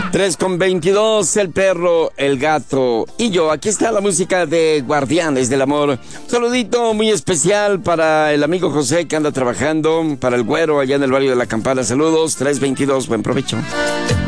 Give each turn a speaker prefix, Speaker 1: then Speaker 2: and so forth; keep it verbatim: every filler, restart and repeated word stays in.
Speaker 1: tres con veintidós, el perro, el gato y yo. Aquí está la música de Guardianes del Amor. Un saludito muy especial para el amigo José que anda trabajando, para el güero allá en el barrio de La Campana. Saludos, tres veintidós, buen provecho.